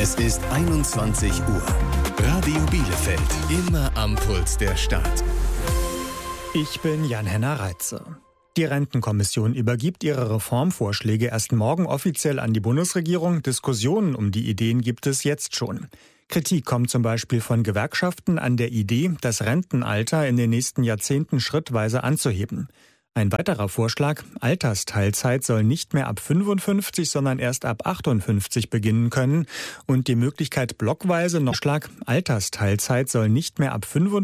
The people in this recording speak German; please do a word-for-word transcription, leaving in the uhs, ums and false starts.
Es ist einundzwanzig Uhr. Radio Bielefeld, immer am Puls der Stadt. Ich bin Jan-Henner Reitze. Die Rentenkommission übergibt ihre Reformvorschläge erst morgen offiziell an die Bundesregierung. Diskussionen um die Ideen gibt es jetzt schon. Kritik kommt zum Beispiel von Gewerkschaften an der Idee, das Rentenalter in den nächsten Jahrzehnten schrittweise anzuheben. Ein weiterer Vorschlag, Altersteilzeit soll nicht mehr ab fünfundfünfzig, sondern erst ab achtundfünfzig beginnen können. Und die Möglichkeit blockweise noch Schlag, Altersteilzeit soll nicht mehr ab fünfundfünfzig